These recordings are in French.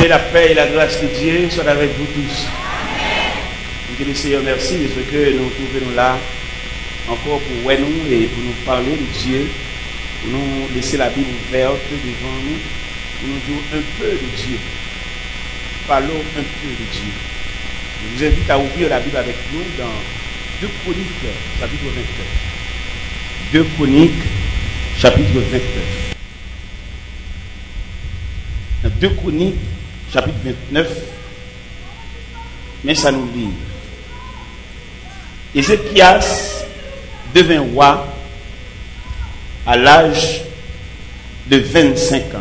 Que la paix et la grâce de Dieu soient avec vous tous. Que le Seigneur merci parce que nous trouvons là encore pour nous et pour nous parler de Dieu, pour nous laisser la Bible ouverte devant nous, pour nous dire un peu de Dieu. Parlons un peu de Dieu. Je vous invite à ouvrir la Bible avec nous dans 2 Chroniques, chapitre 29. 2 Chroniques, chapitre 29. Dans 2 Chroniques, chapitre 29, mais ça nous lit. Ézéchias devint roi à l'âge de 25 ans.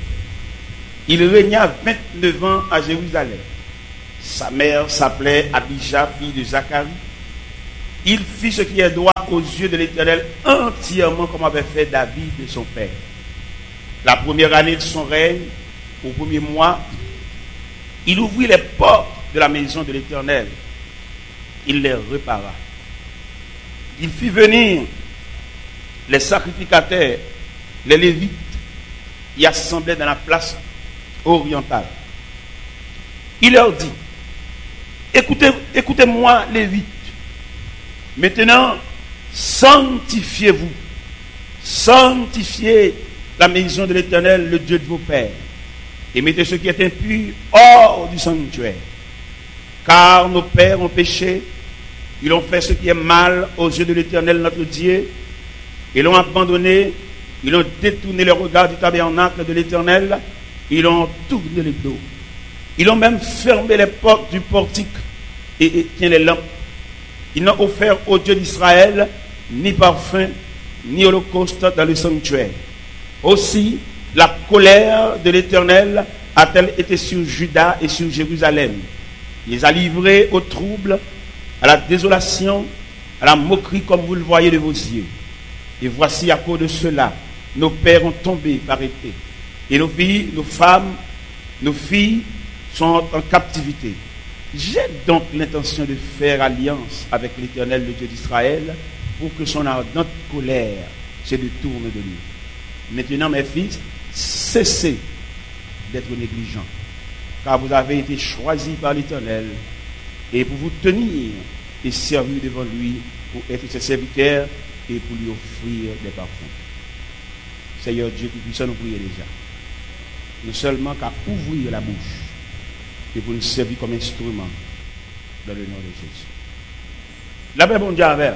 Il régna 29 ans à Jérusalem. Sa mère s'appelait Abija, fille de Zacharie. Il fit ce qui est droit aux yeux de l'Éternel entièrement comme avait fait David de son père. La première année de son règne, au premier mois, il ouvrit les portes de la maison de l'Éternel. Il les repara. Il fit venir les sacrificateurs, les Lévites, y assemblaient dans la place orientale. Il leur dit, écoutez-moi, Lévites. Maintenant, sanctifiez-vous. Sanctifiez la maison de l'Éternel, le Dieu de vos pères. Et mettez ce qui est impur hors du sanctuaire. Car nos pères ont péché, ils ont fait ce qui est mal aux yeux de l'Éternel notre Dieu, ils l'ont abandonné, ils ont détourné le regard du tabernacle de l'Éternel, ils ont tourné le dos. Ils ont même fermé les portes du portique et éteint les lampes. Ils n'ont offert au Dieu d'Israël ni parfum, ni holocauste dans le sanctuaire. Aussi, la colère de l'Éternel a-t-elle été sur Juda et sur Jérusalem. Il les a livrés au trouble, à la désolation, à la moquerie comme vous le voyez de vos yeux. Et voici à cause de cela, nos pères ont tombé par épée. Et nos filles, nos femmes, nos filles sont en captivité. J'ai donc l'intention de faire alliance avec l'Éternel, le Dieu d'Israël, pour que son ardente colère se détourne de lui. Maintenant, mes fils, cessez d'être négligents, car vous avez été choisis par l'Éternel, et pour vous tenir et servir devant lui, pour être ses serviteurs et pour lui offrir des parfums. Seigneur Dieu qui puisse nous prier déjà. Nous seulement qu'à ouvrir la bouche et pour nous servir comme instrument dans le nom de Jésus. La paix, bon Dieu avec.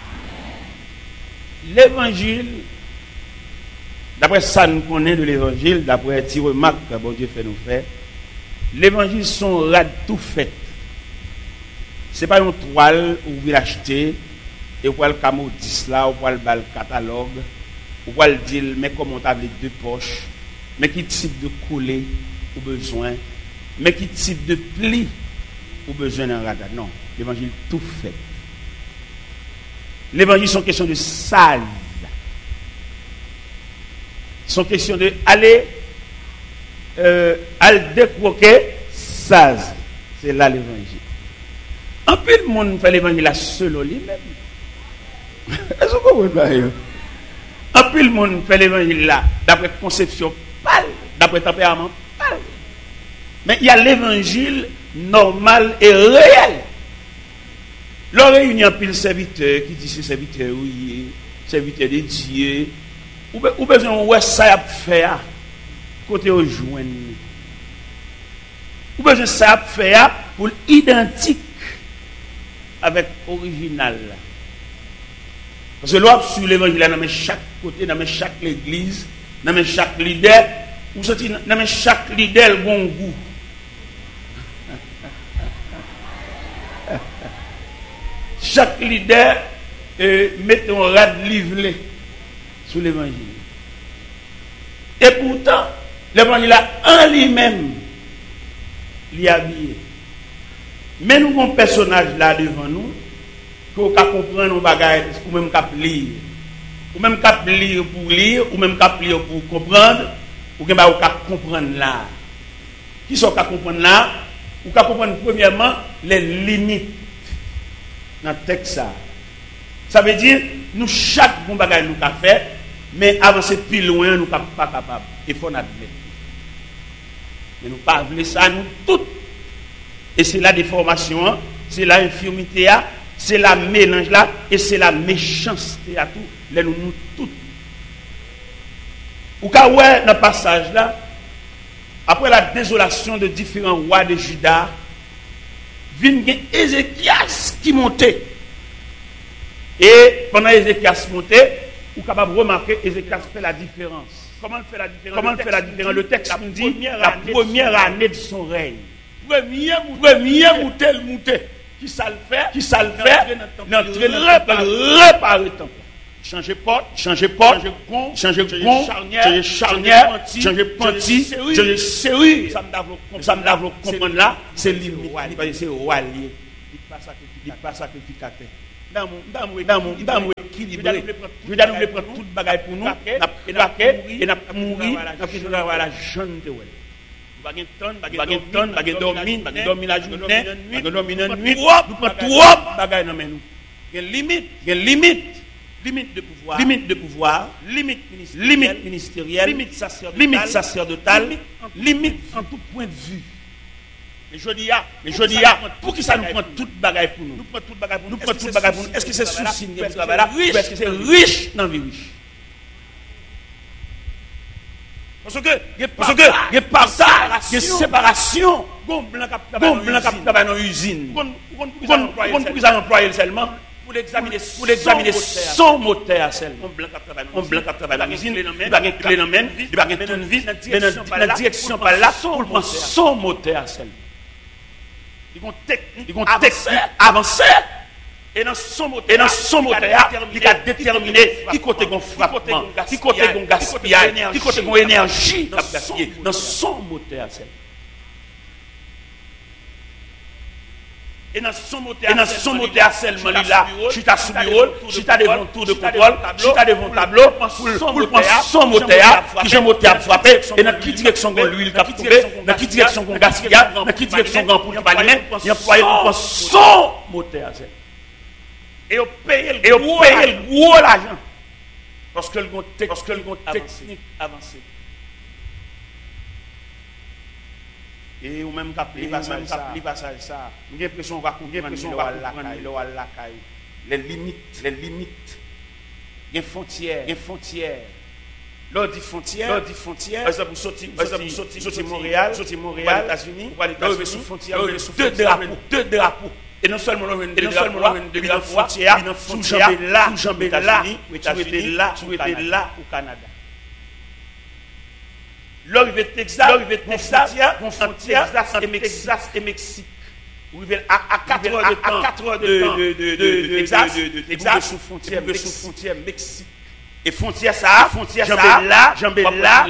L'évangile, d'après ça nous connaît de l'évangile, d'après les petites remarques que bon Dieu fait nous faire, l'évangile sont rad tout fait. Ce n'est pas une toile où vous l'achetez et vous pouvez le camodis là, vous pouvez le catalogue, vous pouvez le dire, mais comment t'as les deux poches, mais qui type de coller ou besoin, mais qui type de pli ou besoin d'un radar. Non, l'évangile tout fait. L'évangile sont question de sale. Sont question de aller décroquer saz. C'est là l'évangile. Un peu de monde fait l'évangile là seul au lui-même. Est-ce que vous comprenez? Un peu de monde fait l'évangile là d'après conception pâle, d'après tempérament pâle. Mais il y a l'évangile normal et réel. L'oreille, il y a un pile serviteur qui dit c'est serviteur, oui, serviteur de Dieu. Ou besoin de ça à faire côté au joint. Ou besoin de ça à faire pour identique avec original. Parce que l'autre sur l'évangile, dans chaque côté, dans chaque église, dans chaque leader, ou dans chaque leader, le bon goût. Chaque leader met un rad livré sur l'évangile. Et pourtant, l'évangile en lui-même, il est habillé. Mais nous avons un personnage là devant nous, qu'on peut comprendre nos bagages, ou même qu'on peut lire. Ou même qu'on peut lire pour lire, ou même qu'on peut lire pour comprendre, ou qu'on peut comprendre là. Qui sont qu'on comprendre là? Ou qu'on comprendre premièrement les limites dans le texte. Ça veut dire, nous, chaque bon bagage nous avons fait, mais avancer plus loin, nous ne sommes pas capables. Il faut admettre. Mais nous pas voulons ça, nous toutes. Et c'est la déformation, c'est la infirmité, c'est la mélange là, et c'est la méchanceté à tout. Là, nous toutes. Ou quand ouais, dans le passage là, après la désolation de différents rois de Juda, vient Ézéchias qui montait. Et pendant Ézéchias montait, vous êtes capable de remarquer Ézéchias fait la différence. Comment il fait la différence? Le texte nous dit la première année de son règne. Premier monté. Qui ça le fait? L'entrée réparer le temple. Changer porte, changer gond, changer charnière, changer panti, changer serrure. Ça me lave le comprendre là, c'est limite. C'est roi lié. Il pas sacrificateur. Dans mon équilibré. Je veux dire, nous voulons prendre toute bagaille pour nous, et nous mourir, nous avons la jeune de nous dormir la journée, nous dormir la nuit, nous prenons trop bagaille dans nous. Il y a limite de pouvoir, limite ministérielle, limite sacerdotale, limite en tout point de vue. Mais je dis, pour qui ça nous prend toute bagaille pour nous? Nous prenons toute bagaille pour nous. Est-ce que c'est souci de travail là? Ou est-ce que c'est riche dans la vie riche? Parce que il y a partage, il y a séparation. Bon blanc qui travaille dans l'usine. Pour qu'ils emploient seulement pour l'examiner son moteur seulement. On blanc qui travaille dans l'usine, il va une clé dans main, il va une tournevis, mais dans la direction par là pour prendre son moteur seulement. Ils vont technique avancer. Et dans son moteur, il a déterminé qui côté qu'on frappement, qui côté qu'on gaspillage, qui côté qu'on énergie dans son moteur. Et dans son moteur seulement, là, je suis à sous bureau, je suis devant tour de contrôle, je suis devant tableau, pour prendre son moteur, qui j'ai moteur frappé, et dans quelle direction qu'on l'huile qui a tombé, dans quelle direction qu'on gaspillage, dans quelle direction qu'on pour pas lui-même, il emploie pour son moteur. Et on paye le gros l'argent. Parce que le technique avancée. Et ou même capli passage ça. J'ai l'impression qu'on va comprendre les limites. Il y a frontières. Lors dit frontière. Par exemple, vous sortez Montréal, États-Unis, vous sous frontière, deux drapeaux. Et non seulement l'on vient de la frontière, sous jambes là, aux États-Unis, là, au Canada. L'arrivée de Texas, frontière Texas et Mexique. Vous arrivez à 4 heures de Texas, sous frontière Mexique. Et frontière ça, jambes là,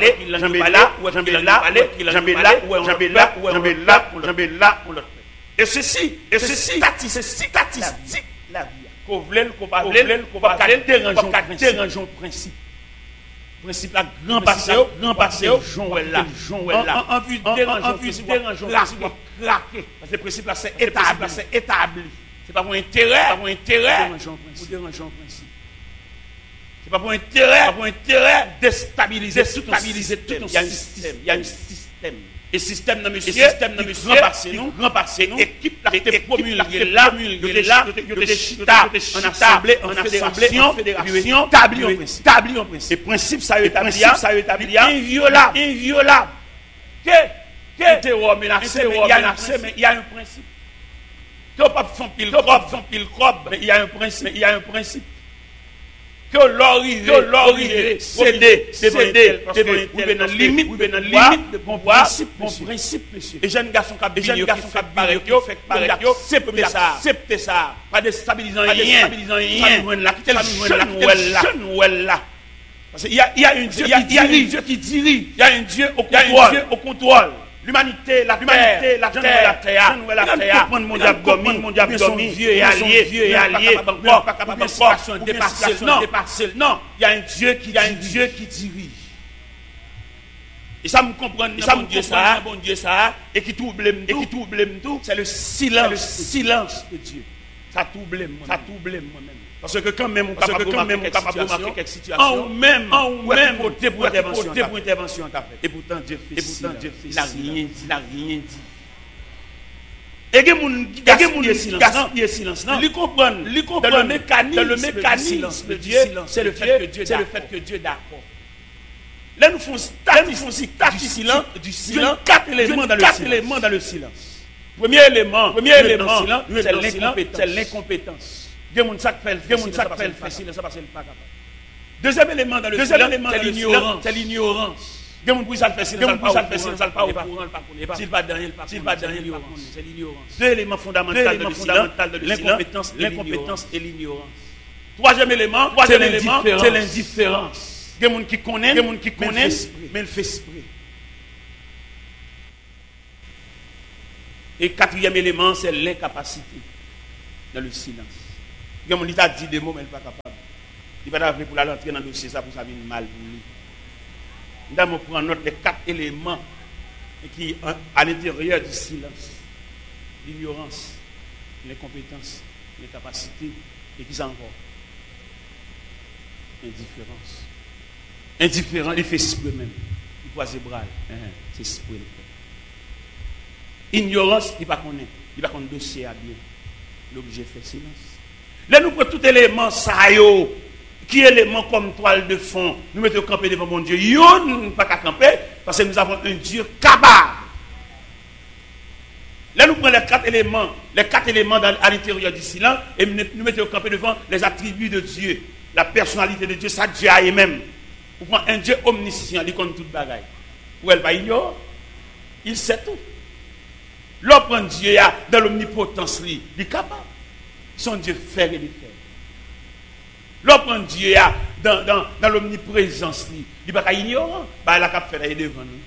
et ceci, statistique la vie. Qu'on va déranger un principe. Principe là, grand passé, Jean là. En vue de déranger, craquer. Parce que le principe là, c'est établi. C'est pas pour intérêt, ou déranger un principe. C'est pas pour intérêt, déstabiliser tout un système. Il y a un système. Et système dans monsieur, grand passé nous, équipe là, promulguée là, de chita, en assemblée, en fédération, établi en principe. Et principe, ça établi, inviolable. Que terror menacé, mais il y a un principe. Que pas font pile mais il y a un principe. Que l'orivé, céder, dans limite de bon principe, monsieur. Et jeunes garçons qui acceptent ça, pas déstabilisant rien, là. Parce qu'il y a un Dieu qui dirige, il y a un Dieu au contrôle. L'humanité, la terre, mon diable vieux et allié, dépassé. Non, il y a un Dieu qui dirige. Et ça me comprend, bon Dieu ça, et qui trouble tout, c'est le silence de Dieu. Ça trouble moi-même. Parce que quand même, on est capable de remarquer quelques situations, en ou même, côté pour intervention. Et pourtant, Dieu fait il n'a rien dit. Et il y a des gens qui silence. Ils comprennent dans le mécanisme de Dieu, c'est le fait que Dieu est d'accord. Là, nous faisons du silence. Il y a 4 éléments dans le silence. Premier élément, c'est l'incompétence. Il y a des gens qui fait silence parce qu'ils ne sont pas capables. Deuxième élément dans le silence, c'est l'ignorance. Il y a des gens qui fait silence, pas au courant, s'il va dans rien, c'est l'ignorance. Deux éléments fondamentaux de l'incompétence et l'ignorance. Troisième élément, c'est l'indifférence. Il y a des gens qui connaissent, mais ils font esprit. Et quatrième élément, c'est l'incapacité dans le silence. Il y a des gens qui ont dit des mots, mais ils ne sont pas capables. Il va t'appeler pour l'entrer dans le dossier, ça pour ça vient mal pour lui. Nous allons prendre note des 4 éléments qui à l'intérieur du silence. L'ignorance, l'incompétence, l'incapacité, et qui s'en encore. Indifférent, il fait esprit même. Il croise les bras. C'est esprit. Ignorance, il ne connaît pas. Il ne connaît pas le dossier à bien. L'objet fait silence. Là, nous prenons tout élément, ça y est. Qui est élément comme toile de fond? Nous mettons camper devant mon Dieu. Yon pas qu'à camper parce que nous avons un Dieu capable. Là, nous prenons les 4 éléments à l'intérieur du silence et nous mettons camper devant les attributs de Dieu, la personnalité de Dieu, ça Dieu a même. Vous prenez un Dieu omniscient, il connaît toute bagaille. Ou elle va ignorer, il sait tout. L'on prend Dieu dans l'omnipotence, il est capable. Son Dieu fait et il fait. L'on prend Dieu dans l'omniprésence, il n'est pas ignorant, il a qu'à faire devant nous.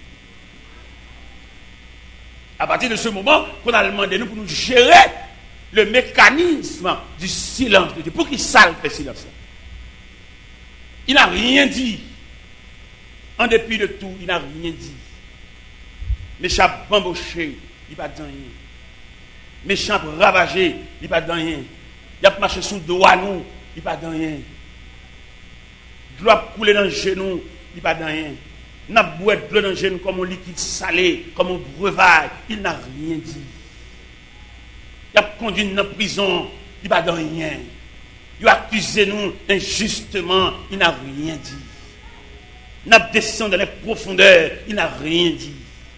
À partir de ce moment, qu'on a demandé nous pour nous gérer le mécanisme du silence de Dieu. Pour qu'il salve le silence. Il n'a rien dit. En dépit de tout, il n'a rien dit. Méchant bamboché, il n'a pas dit rien. Méchant ravagé, il n'a pas dit rien. Il a marché sous le dos à nous, il n'a pas dit rien. De l'eau a coulé dans le genou, il n'a pas dit rien. Il n'a boit de l'eau dans le genou comme un liquide salé, comme un breuvage, il n'a rien dit. Il a conduit dans la prison, il n'a pas dit rien. Il a accusé nous injustement, il n'a rien dit. Il a descendu dans les profondeurs, il n'a rien dit.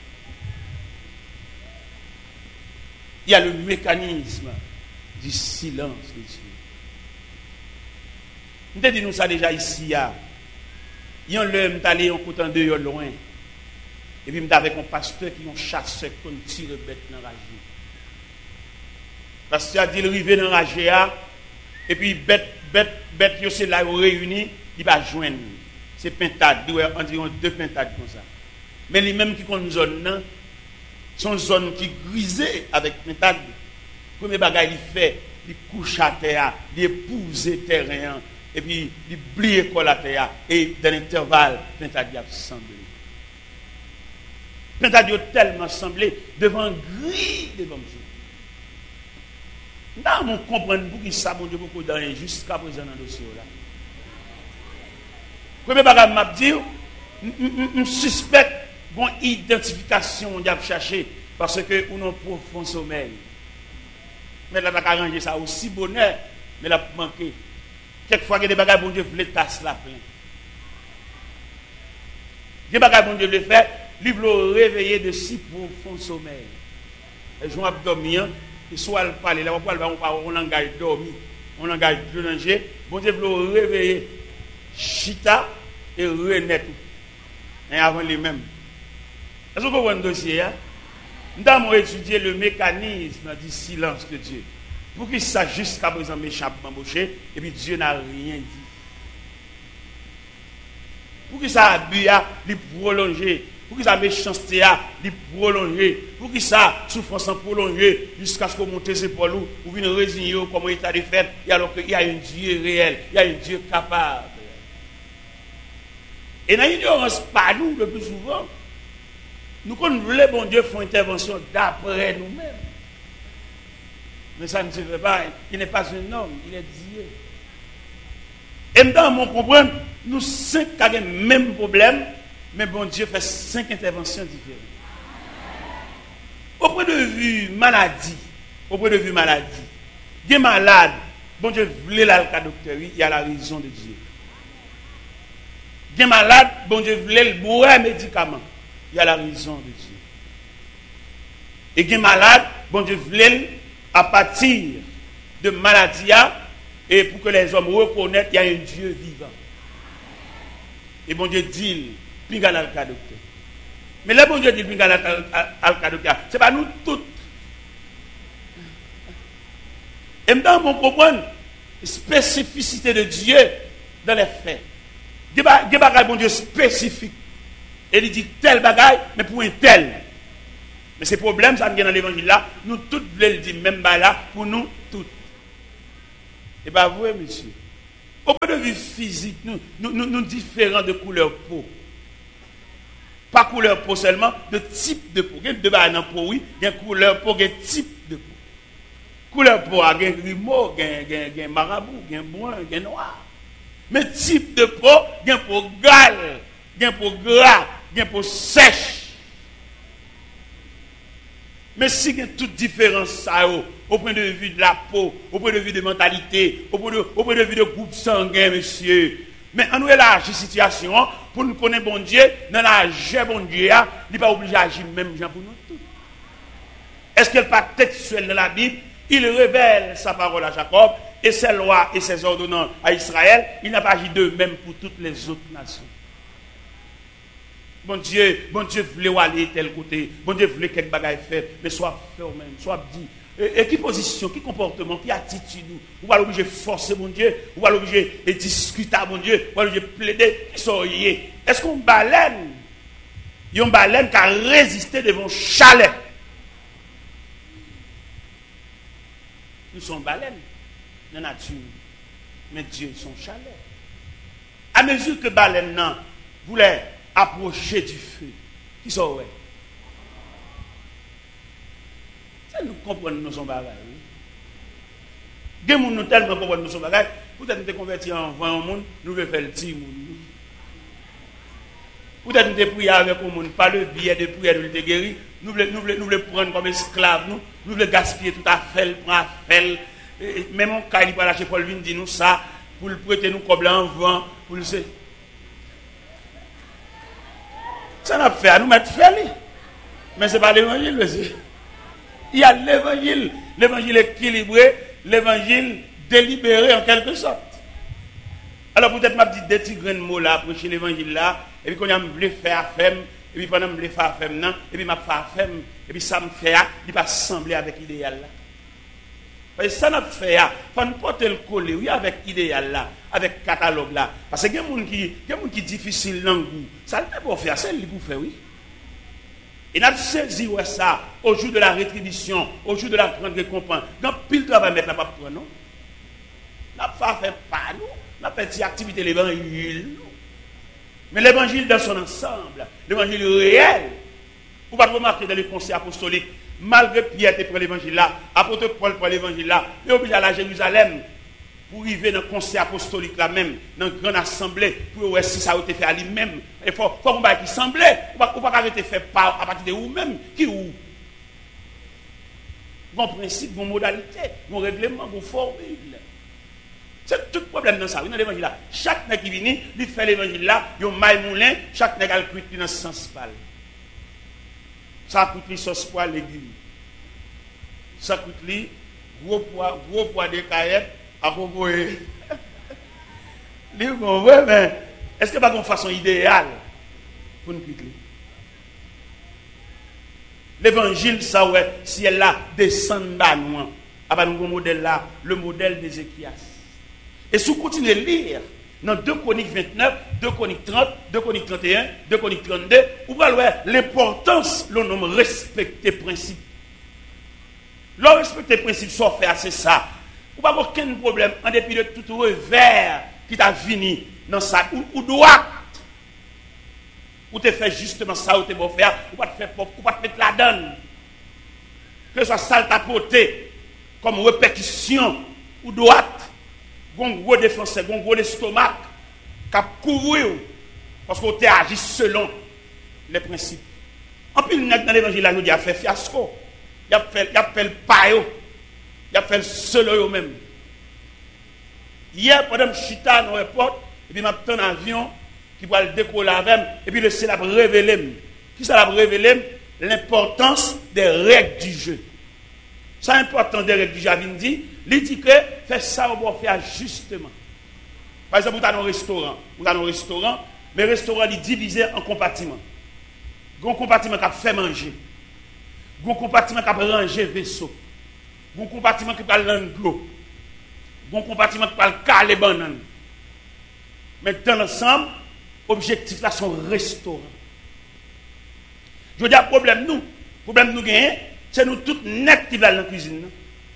Il y a le mécanisme du silence de Dieu. Nous avons dit nous ça déjà ici. Il y a un homme qui est allé en côté de loin. Et puis, je avec un pasteur qui est un chasseur qui tire bête dans la rage. Le pasteur a dit, il arrive dans la rage. Et puis, bête, c'est là où réunis, il va joindre. C'est pintade, environ 2 pintades comme ça. Mais les mêmes qui ont une zone, sont zone qui grisée avec pintade. Le premier bagage, il fait, il couche à terre, il épouse le terrain, et puis il blie l'école à terre, et dans l'intervalle, pintade a semblé. Pintade a tellement semblé devant gris devant Dieu. Nous comprenons pour qui ça, mon Dieu, beaucoup dans jusqu'à présent dans le dossier là. Premier bagage m'a dit, je suspecte une identification qu'on a cherché parce que nous avons un profond sommeil. Mais là, on a arrangé ça aussi bonheur, mais là, manqué. Quelquefois, il y a des bagages, bon Dieu, voulait tasser la plein. Des bagages, bon Dieu, voulait faire, lui voulait réveiller de si profond sommeil. Et je vais dormir, et soit elle parle, là, on langage dormi, on langage danger, bon Dieu, voulait réveiller. Chita et René et avant les mêmes. Est-ce que vous voyez un dossier? Nous avons étudié le mécanisme du silence de Dieu. Pour qu'il sache jusqu'à présent méchamment embauché, et puis Dieu n'a rien dit. Pour qu'il ça abus à lui prolonger, pour qu'il ça méchanceté à lui prolonger, pour qu'il ça souffrance en prolonger jusqu'à ce qu'on monte ses épaules ou vienne résigner comme état de fait, et alors qu'il y a un Dieu réel, il y a un Dieu capable. Et dans l'ignorance, pas nous, le plus souvent, nous connaissons le bon Dieu font intervention d'après nous-mêmes. Mais ça ne se fait pas. Il n'est pas un homme, il est Dieu. Et maintenant, on comprend, nous 5 avons le même problème, mais bon Dieu fait 5 interventions différentes. Au point de vue maladie, des malades, bon Dieu voulait là le docteur, il y a la raison de Dieu. Des malades, bon Dieu voulait le boire médicament, il y a la raison de Dieu. Et des malades, bon Dieu voulait à partir de maladie, et pour que les hommes reconnaissent qu'il y a un Dieu vivant. Et bon Dieu dit, pingal al docteur. Mais le bon Dieu dit, pingal al docteur, ce n'est pas nous tous. Et maintenant, on comprend la spécificité de Dieu dans les faits. Il y a des bagages, bon Dieu, spécifiques. Et il dit tel bagaille, mais pour un tel. Mais ces problèmes, ça vient dans l'évangile là, nous tous voulons dire même là, pour nous tous. Et bien, vous, monsieur, au point de vue physique, nous différents de couleur peau. Pas couleur peau seulement, de type de peau. Il y a deux bagages dans peau, oui, il y a couleur peau, il y a type de peau. Couleur peau, il y a grimaud, il y a marabout, il y a brun, il y a noir. Mais type de peau, il y a peau gale, il y a peau gras, il y a peau sèche. Mais si il y a toute différence au point de vue de la peau, au point de vue de mentalité, au point de vue de groupe sanguin, monsieur. Mais on nous élargit la situation pour nous connaître bon Dieu, dans la joie bon Dieu, il n'est pas obligé d'agir même gens pour nous tous. Est-ce qu'il n'est pas textuel dans la Bible? Il révèle sa parole à Jacob et ses lois et ses ordonnances à Israël. Il n'a pas agi de même pour toutes les autres nations. Bon Dieu voulait aller tel côté. Bon Dieu voulait quelque bagaille faire. Mais soit fait même, soit dit. Et qui position, qui comportement, qui attitude. Ou va l'obliger forcer mon Dieu. Ou va l'obliger discuter à mon Dieu. Ou va l'obliger plaider. Qui soyez. Est-ce qu'on baleine? Il y a une baleine qui a résisté devant chalet. Nous sommes baleines dans la nature. Mais Dieu son chalet. À mesure que baleine voulait approcher du feu, qui sont ouais. Ça nous comprenons nous sommes bagages. Des gens nous tellement comprennent nous sommes bagages. Peut-être nous sommes convertis en 20 monde, nous voulons faire le petit monde. Peut-être nous sommes priés avec le monde, pas le billet de prière de guérir. Nous voulons prendre comme esclaves, nous voulons gaspiller tout à fait, prendre à fait. Même mon cas, il va lâcher Paul Vin, dit nous ça, pour le prêter nous comme en vent, pour le faire. Ça n'a pas fait à nous mettre fait. Mais ce n'est pas l'évangile, monsieur. Il y a l'évangile équilibré, l'évangile délibéré en quelque sorte. Alors peut-être m'a dit des petits grains de mots là, prêcher l'évangile là, et puis quand on a voulu faire à femme, et puis pendant que je voulais faire à femme, non, et puis m'a fait à femme, et puis ça me fait, il ne pas sembler avec l'idéal là. Parce que ça n'a pas fait, il faut nous porter le coller, oui, avec l'idéal là, avec le catalogue là. Parce que il y a des gens qui sont difficiles dans le goût. Ça ne peut pas faire, c'est lui pour faire, oui. Et nous avons saisi ça au jour de la rétribution, au jour de la grande récompense. Dans pile travail, mettre la pas prendre, non? Nous n'avons pas fait pas, nous. Nous avons fait activité de l'évangile. Mais l'évangile dans son ensemble, l'évangile réel, vous ne pouvez pas remarquer dans les conseils apostoliques, malgré Pierre qui prend l'évangile là, apôtre Paul prend l'évangile là, il est obligé à la Jérusalem pour arriver dans le conseil apostolique là même, dans une grande assemblée, pour voir si ça a été fait à lui-même. Il faut qu'on va qui semblait, ou pas arrêter de faire part à partir de vous-même, qui ou. Bon principe, bon modalité, bon règlement, bon formule. C'est tout le problème dans ça. Oui, dans l'évangile là. Chaque nègre qui vient, il fait l'évangile là, il y a un maille moulin, chaque nègre a le cuit dans le sens pâle. Ça coûte les sauce poil légumes. Ça coûte les gros poids de caillettes à proposer. Les bon, ouais, mais est-ce que pas une façon idéale pour nous quitter? L'évangile, ça ouais, si elle là descend bas nous, à nous modèle là, le modèle d'Ézéchias. Et si vous continuez à lire dans 2 Chroniques 29, 2 Chroniques 30, 2 Chroniques 31, 2 Chroniques 32, vous allez voir l'importance, le nom respecter principe. Le respecter principe, soit fait, c'est ça. Vous n'avez aucun problème, en dépit de tout revers qui t'a fini dans ça, ou droit. Ou te fait justement ça, ou te beau faire, ou pas te faire ou pas te mettre la donne. Que ce soit sale tapoté, comme répétition, ou droite. un gros défenseur, un gros estomac, qui a couru, parce qu'on t'a agi selon les principes. En plus, dans l'évangile, il a fait fiasco. Il a fait le paio. Il a fait le seul même. Hier, pendant que je suis dans l'aéroport, et puis je m'attends un avion qui va le décoller avec, et puis le ciel a révélé. Qui ça a révélé? L'importance des règles du jeu. Ça, l'importance des règles du jeu, il dit que fait ça, on va faire justement. Par exemple, vous avez un restaurant. Mais le restaurant est divisé en compartiments. Il y a un compartiment qui a fait manger. Il y a un compartiment qui a rangé vaisseau. Il y a un compartiment qui a l'eau. Il y a un compartiment qui a caler banane. Mais dans l'ensemble, l'objectif là, sont restaurants. Je veux dire, problème nous gagnons, c'est nous tous net qui allons dans la cuisine.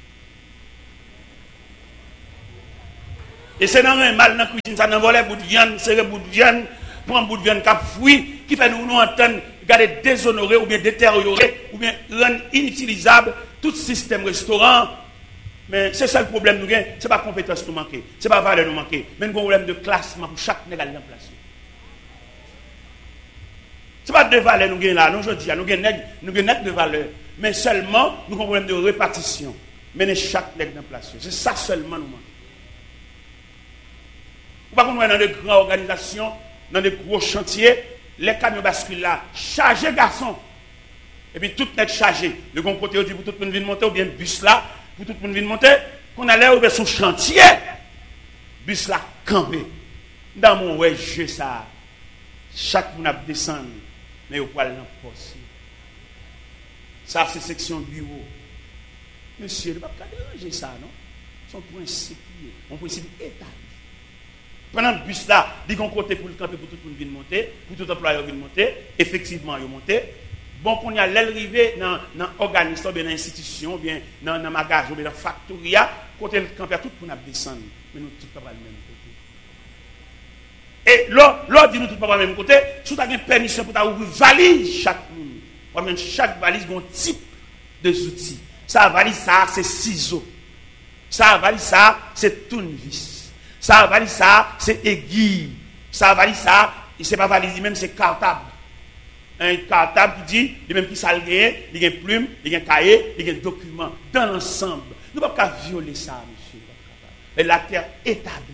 Et c'est dans un mal dans la cuisine, ça n'envole bout de viande, serrer bout de viande, prendre bout de viande qui fruit, qui fait nous entendre, garder déshonorer ou bien détériorer, ou bien rendre inutilisable tout système restaurant. Mais c'est ça le problème nous gagnons, ce n'est pas compétence nous manquer, ce n'est pas valeur nous manquer, mais nous avons un problème de classement pour chaque négal en place. Ce n'est pas de valeur nous gagnons là, non, je dis, nous gagnons de valeur, mais seulement nous avons un problème de répartition. Mais chaque nègre en place. C'est ça seulement nous manquons. Par contre, dans de grandes organisations, dans de gros chantiers, les camions basculent là, chargés garçons. Et puis tout est chargé. De bon côté, on dit pour tout le monde venir monter, ou bien bus là, pour tout le monde venir monter, qu'on allait ouvrir son chantier. Bus là, campé. Dans mon ouais, jeu ça. Chaque monde a descendu. Mais au poil l'emposse. Ça, c'est section bureau. Monsieur, il ne va pas déranger ça, non? Son principe, mon principe établi. Pendant le bus là, il y a un côté pour le camper pour tout le monde venir monter, pour tout employé venir monter, effectivement, il monter. Bon, qu'on y a l'arrivée dans l'organisme, dans l'institution, bien dans le magasin, dans la factoria, côté le camper, tout le monde descendre. Mais nous, tout le monde même côté. Et là, dit nous tout le monde même côté, si tu as une permission pour ouvrir valise chaque monde, chaque valise a un type de outils. Ça, valise ça, c'est ciseaux. Ça, valise ça, c'est tournevis. Ça, valise ça, c'est aiguille. Ça, valise ça, c'est pas valise, même c'est cartable. Un cartable qui dit, il même qui s'algué, il y a une plume, il y a un cahier, il y a un document. Dans l'ensemble, nous ne pouvons pas violer ça, monsieur. Et la terre établie.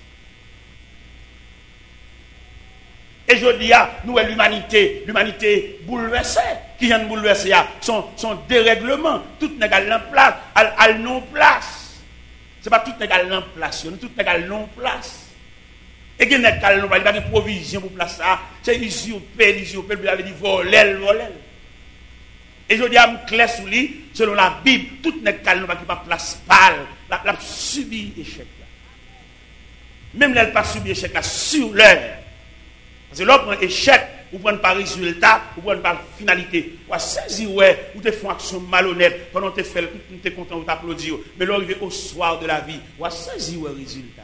Et je dis, nous, l'humanité bouleversée, qui vient de bouleverser, son dérèglement, tout n'est qu'à en place, à non-place. Ce n'est pas tout n'est qu'à en place, tout n'est qu'à non-place. Et qu'il n'est qu'à non-place, il n'y a pas de provision pour place ça. C'est usurpé, il avait dit voler. Et je dis à mon clair sous lui, selon la Bible, tout n'est qu'à non-place, qui pas place pâle, la subi échec. Même là, elle pas subi échec là, sur l'heure. Parce que l'autre prend échec, ou prend pas résultat, ou prend pas finalité. Ou saisir, ouais, ou te font action malhonnête, pendant que tu fais, tu es content, ou t'applaudis. Mais l'arrivé au soir de la vie, ou saisir, ouais, résultat.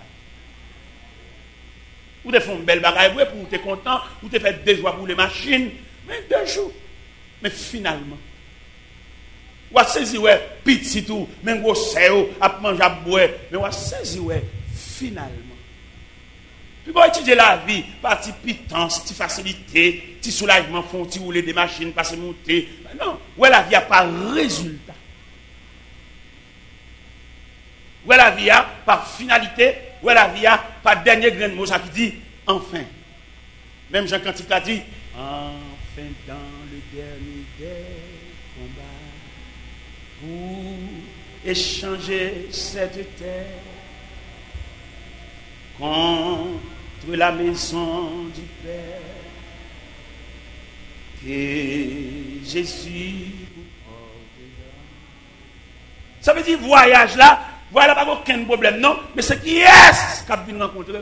Ou te font une belle bagaille, ouais, pour te content, ou te fait des joies pour les machines, mais 2 jours. Mais finalement, ou saisir, ouais, petit tout, même gros séo, à manger, à boire, mais ou saisir, ouais, finalement. Puis pour étudier la vie, partie pitance, petite facilité, petit soulagement, font petit rouler des machines, passer monter. Non, ouais, la vie n'a pas résultat. Ouais, la vie a par finalité, ouais, la vie a par dernier grain de mot, ça qui dit enfin. Même Jean Cantique a dit enfin dans le dernier des combats pour échanger cette terre. Contre la maison du Père, que Jésus vous portera. Ça veut dire voyage là, voilà pas aucun problème, non, mais c'est qui est-ce qui a pu nous rencontrer?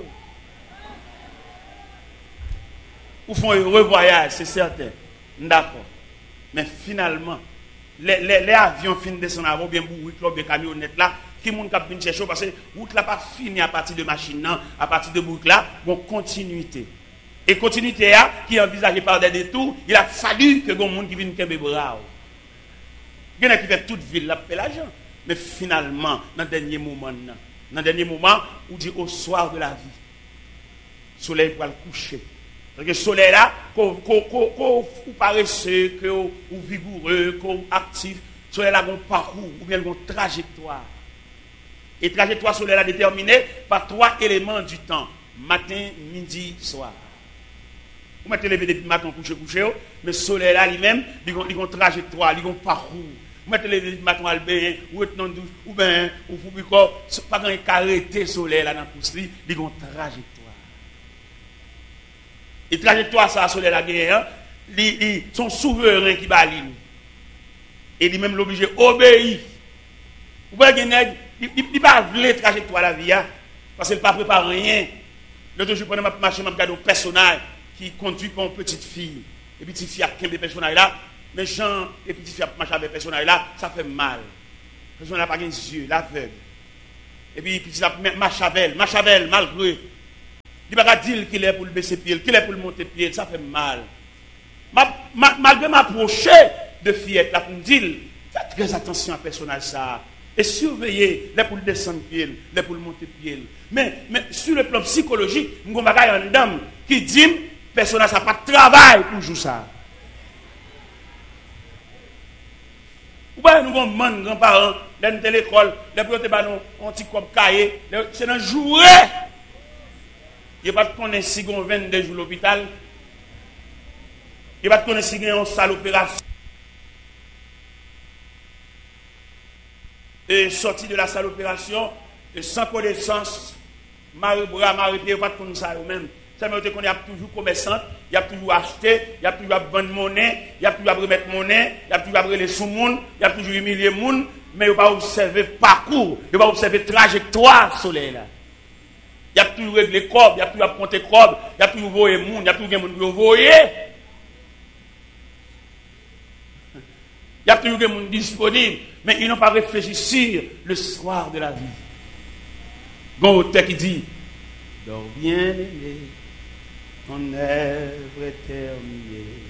Ou font un heureux voyage, c'est certain. D'accord. Mais finalement, les avions finissent de descendre avant, bien bourriques, bien camionnettes là. Qui monde qui vient chercher parce que route là pas fini à partir de machine non, à partir de boucle là, bon continuité. Et continuité là qui est envisagée par des détours, il a fallu que gon monde qui vienne kembe bras. Il y en a qui fait toute ville là fait l'argent, mais finalement dans le dernier moment là, Dans le dernier moment, on dit au soir de la vie. Le soleil va le coucher. Donc le soleil là, qu'on paresseux, qu'on vigoureux, qu'on actif, le soleil là, qu'on parcours, ou bien qu'on trajectoire. Et trajectoire soleil là déterminée par 3 éléments du temps. Matin, midi, soir. Vous mettez lever depuis matin, coucher, mais le soleil là lui-même, il a une trajectoire, il a un parcours. Vous mettez lever depuis matin, ou bien, ou pas quand il arrête le soleil là dans le pouce, il a une trajectoire. Et trajectoire, ça, le soleil là, ils sont souverains qui balent. Et lui-même l'obligé obéir. Vous voyez, il ne pas la trajectoire de la vie, parce qu'il ne prépare pas rien. L'autre jour, pendant ma marche, je regarde un personnage qui conduit pour une petite fille. Et puis, petite fille a 15 personnages là. Mais Jean et petite fille a marché avec personnage là, ça fait mal. Le personnage n'a pas les yeux, l'aveugle. Et puis, petite fille marche avec elle, malgré. Il ne va pas dire qu'il est pour le baisser pied, qu'il est pour le monter pied, ça fait mal. Malgré m'approcher de fillette là pour me dire, faites très attention à personnage ça. Et surveiller les pour le descendre pied, les pour le monter pied. Mais sur le plan psychologique, nous avons une dame qui dit personnage n'a pas de travail pour jouer ça. Ou bien nous avons grands-parents, dans l'école, les protés ont un petit comme cahier, c'est dans jouer. Il n'y a pas de connaître si on 22 jours à l'hôpital. Il n'y a pas de connaître si on a une salle d'opération. Et sorti de la salle d'opération, sans connaissance, marie-bras, marie-pied, pas de connaître ça eux-mêmes. Ça veut dire qu'on est toujours commerçant, il y a toujours acheté, il y a toujours vendre monnaie, il y a toujours remettre monnaie, il y a toujours brûler sous monde, il y a toujours humilier monde, mais il ne va pas observer parcours, il ne va pas observer trajectoire soleil là. Il y a toujours réglé corps, il y a toujours compter corps, il y a toujours voyer monde, il y a toujours des monde qui voyer. Il y a toujours des monde disponibles, mais ils n'ont pas réfléchi sur le soir de la vie. Bon auteur qui dit, dors bien aimé, ton œuvre est terminée.